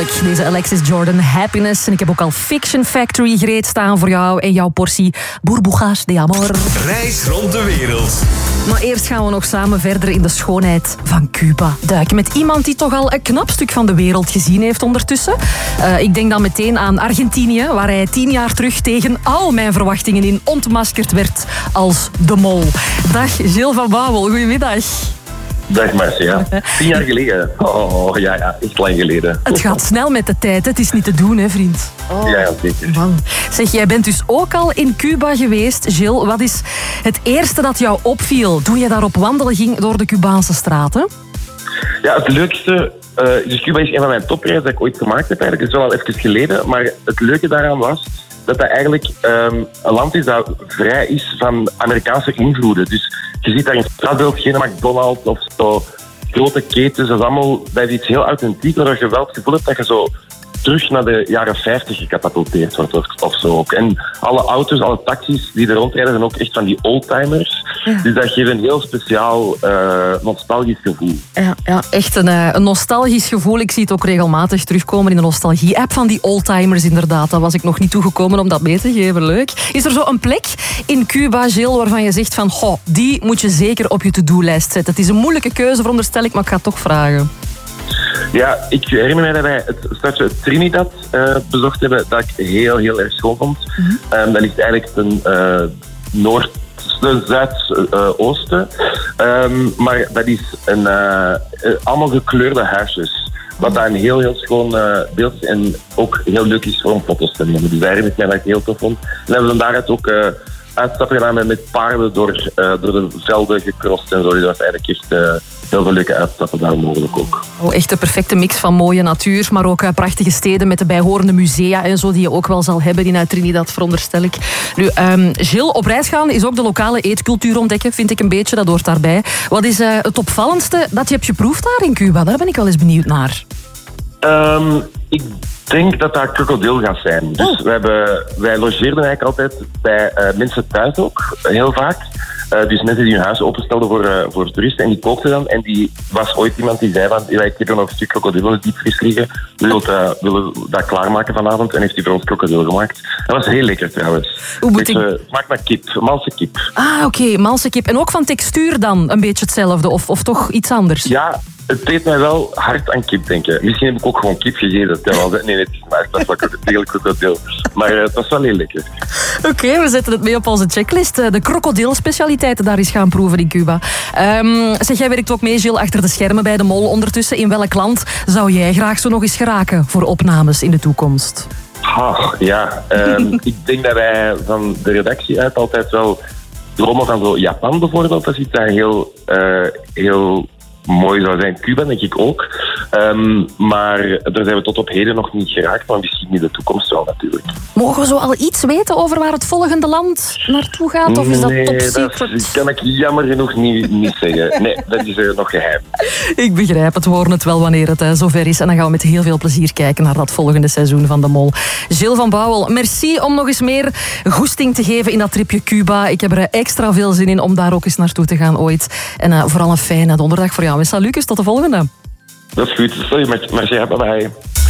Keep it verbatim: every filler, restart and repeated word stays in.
heerlijk. Deze Alexis Jordan, Happiness. En ik heb ook al Fiction Factory gereed staan voor jou en jouw portie Burbujas de Amor. Reis rond de wereld. Maar eerst gaan we nog samen verder in de schoonheid van Cuba duiken. Met iemand die toch al een knap stuk van de wereld gezien heeft ondertussen. Uh, ik denk dan meteen aan Argentinië, waar hij tien jaar terug tegen al mijn verwachtingen in ontmaskerd werd als de mol. Dag Gilles van Bouwel, goedemiddag. Dag Marcia. Tien jaar geleden. Oh ja, ja, echt lang geleden. Het gaat snel met de tijd, het is niet te doen, hè vriend? Oh. Ja, zeker. Man. Zeg, jij bent dus ook al in Cuba geweest, Gilles. Wat is het eerste dat jou opviel toen je daar op wandelen ging door de Cubaanse straten? Ja, het leukste... Uh, dus Cuba is een van mijn topreizen dat ik ooit gemaakt heb. Eigenlijk. Het is wel al even geleden. Maar het leuke daaraan was dat dat eigenlijk um, een land is dat vrij is van Amerikaanse invloeden. Dus je ziet daar in straatbeeld geen McDonald's of zo grote ketens. Dat is allemaal dat is iets heel authentiek, waar je wel het gevoel hebt dat je zo terug naar de jaren vijftig gecatapulteerd wordt of, of zo ook. En alle auto's, alle taxis die er rondrijden zijn ook echt van die oldtimers. Ja. Dus dat geeft een heel speciaal uh, nostalgisch gevoel. Ja, ja echt een, uh, een nostalgisch gevoel. Ik zie het ook regelmatig terugkomen in de nostalgie-app van die oldtimers inderdaad. Daar was ik nog niet toegekomen om dat mee te geven. Leuk. Is er zo een plek in Cuba, Gilles, waarvan je zegt van goh, die moet je zeker op je to-do-lijst zetten? Het is een moeilijke keuze, veronderstel ik, maar ik ga het toch vragen. Ja, ik herinner mij dat wij het stadje Trinidad uh, bezocht hebben, dat ik heel, heel erg schoon vond. Mm-hmm. Um, dat ligt eigenlijk ten uh, noord, zuidoosten. Uh, um, maar dat is een, uh, uh, allemaal gekleurde huisjes. Wat daar een heel, heel schoon uh, beeld is en ook heel leuk is om foto's te nemen. Dus daar herinner ik mij dat ik heel tof vond. En hebben we dan daaruit ook uh, uitstappen gedaan met, met paarden door, uh, door de velden gecrossed en zo. Dus dat was eigenlijk echt... Uh, heel veel leuke uitstappen daar mogelijk ook. Oh, echt een perfecte mix van mooie natuur, maar ook uh, prachtige steden met de bijhorende musea en zo, die je ook wel zal hebben in Trinidad, veronderstel ik. Nu, um, Gilles, op reis gaan is ook de lokale eetcultuur ontdekken, vind ik een beetje, dat hoort daarbij. Wat is uh, het opvallendste dat je hebt geproefd daar in Cuba? Daar ben ik wel eens benieuwd naar. Um, ik denk dat dat krokodil gaat zijn. Dus oh. we hebben, wij logeerden eigenlijk altijd bij uh, mensen thuis ook, heel vaak. Uh, dus mensen die hun huis openstelden voor, uh, voor toeristen en die kookten dan. En die was ooit iemand die zei van, ja, ik heb er nog een stuk krokodil in het diepvries liggen. We willen uh, willen dat klaarmaken vanavond en heeft hij voor ons krokodil gemaakt. Dat was heel lekker trouwens. Hoe moet ik... uh, smaakt naar kip, malse kip. Ah, oké, okay, malse kip. En ook van textuur dan een beetje hetzelfde of, of toch iets anders? Ja, het deed mij wel hard aan kip denken. Misschien heb ik ook gewoon kip gegeten. Nee, nee, het is maar dat was eigenlijk krokodil. Maar uh, het was wel heel lekker. Oké, okay, we zetten het mee op onze checklist. De krokodilspecialiteiten daar eens gaan proeven in Cuba. Um, zeg, jij werkt ook mee, Gilles, achter de schermen bij de Mol ondertussen. In welk land zou jij graag zo nog eens geraken voor opnames in de toekomst? Ah, ja, um, ik denk dat wij van de redactie uit altijd wel dromen van zo Japan bijvoorbeeld. Dat is iets dat heel, uh, heel mooi zou zijn. Cuba denk ik ook. Um, maar daar zijn we tot op heden nog niet geraakt, maar misschien in de toekomst wel natuurlijk. Mogen we zo al iets weten over waar het volgende land naartoe gaat? Of is dat nee, top secret? Dat kan ik jammer genoeg niet, niet zeggen. Nee, dat is uh, nog geheim. Ik begrijp het, we horen het wel wanneer het uh, zover is. En dan gaan we met heel veel plezier kijken naar dat volgende seizoen van De Mol. Gilles van Bouwel, merci om nog eens meer goesting te geven in dat tripje Cuba. Ik heb er extra veel zin in om daar ook eens naartoe te gaan ooit. En uh, vooral een fijne donderdag voor jou. En salutjes, tot de volgende. Dat is goed. Sorry, Marcia, bye bye.